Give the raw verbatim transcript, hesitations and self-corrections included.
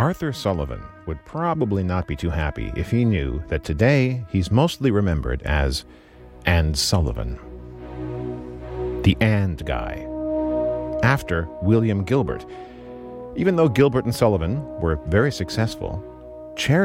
Arthur Sullivan would probably not be too happy if he knew that today he's mostly remembered as And Sullivan. The And guy. After William Gilbert. Even though Gilbert and Sullivan were very successful, charity